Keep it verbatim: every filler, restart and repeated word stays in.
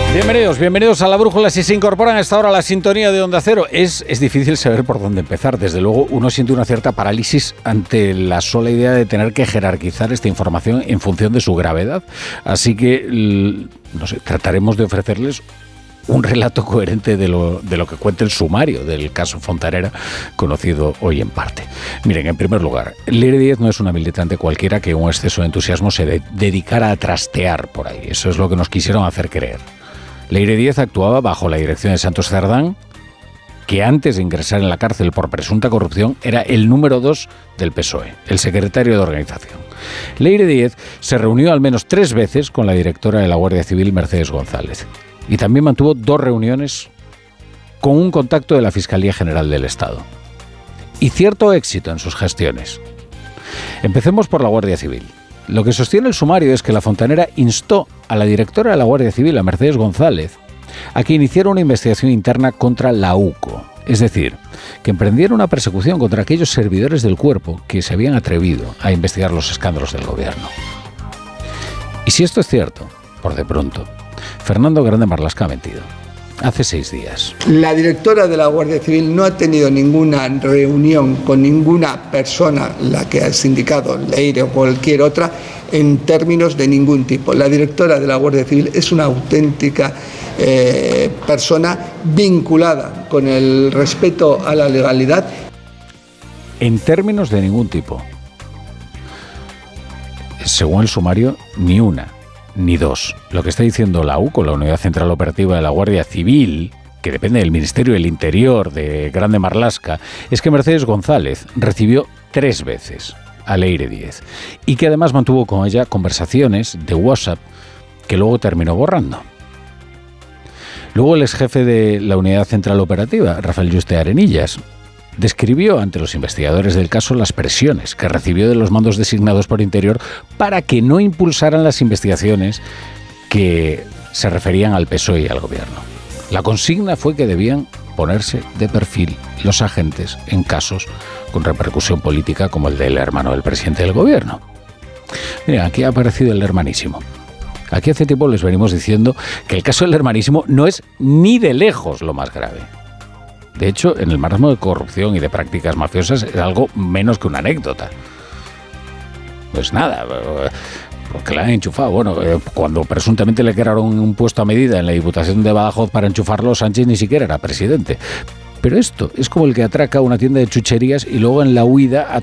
Bienvenidos, bienvenidos a La Brújula. Si se incorporan a esta hora a la sintonía de Onda Cero, es, es difícil saber por dónde empezar. Desde luego, uno siente una cierta parálisis ante la sola idea de tener que jerarquizar esta información en función de su gravedad. Así que, no sé, trataremos de ofrecerles un relato coherente de lo, de lo que cuenta el sumario del caso Fontanera, conocido hoy en parte. Miren, en primer lugar, Leire Díez no es una militante cualquiera que un exceso de entusiasmo se de- dedicara a trastear por ahí. Eso es lo que nos quisieron hacer creer. Leire Díez actuaba bajo la dirección de Santos Cerdán, que antes de ingresar en la cárcel por presunta corrupción era el número dos del P S O E, el secretario de organización. Leire Díez se reunió al menos tres veces con la directora de la Guardia Civil, Mercedes González, y también mantuvo dos reuniones con un contacto de la Fiscalía General del Estado. Y cierto éxito en sus gestiones. Empecemos por la Guardia Civil. Lo que sostiene el sumario es que la Fontanera instó a la directora de la Guardia Civil, a Mercedes González, a que iniciara una investigación interna contra la U C O. Es decir, que emprendiera una persecución contra aquellos servidores del cuerpo que se habían atrevido a investigar los escándalos del gobierno. Y si esto es cierto, por de pronto, Fernando Grande Marlaska ha mentido. Hace seis días. La directora de la Guardia Civil no ha tenido ninguna reunión con ninguna persona, la que has indicado, Leire o cualquier otra, en términos de ningún tipo. La directora de la Guardia Civil es una auténtica eh, persona vinculada con el respeto a la legalidad. En términos de ningún tipo. Según el sumario, ni una. Ni dos. Lo que está diciendo la U C O, la Unidad Central Operativa de la Guardia Civil, que depende del Ministerio del Interior de Grande Marlaska, es que Mercedes González recibió tres veces a Leire Díez y que además mantuvo con ella conversaciones de WhatsApp que luego terminó borrando. Luego el ex jefe de la Unidad Central Operativa, Rafael Yuste Arenillas, describió ante los investigadores del caso las presiones que recibió de los mandos designados por Interior para que no impulsaran las investigaciones que se referían al P S O E y al gobierno. La consigna fue que debían ponerse de perfil los agentes en casos con repercusión política como el del hermano del presidente del gobierno. Miren, aquí ha aparecido el hermanísimo. Aquí hace tiempo les venimos diciendo que el caso del hermanísimo no es ni de lejos lo más grave. De hecho, en el marasmo de corrupción y de prácticas mafiosas es algo menos que una anécdota. Pues nada, porque la han enchufado. Bueno, cuando presuntamente le crearon un puesto a medida en la Diputación de Badajoz para enchufarlo, Sánchez ni siquiera era presidente. Pero esto es como el que atraca una tienda de chucherías y luego en la huida